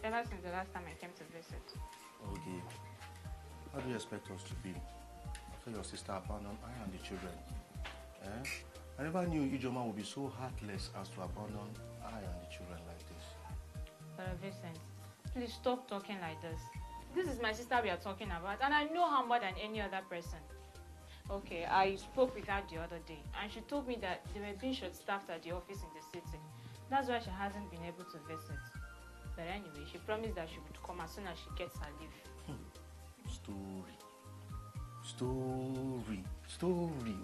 ever since the last time I came to visit. Okay. How do you expect us to be after your sister abandoned I and the children? Eh? I never knew Ijoma would be so heartless as to abandon I and the children like this. Vincent, please stop talking like this. This is my sister we are talking about, and I know her more than any other person. Okay, I spoke with her the other day, and she told me that they were being short-staffed at the office in the city. That's why she hasn't been able to visit. But anyway, she promised that she would come as soon as she gets her leave. Story.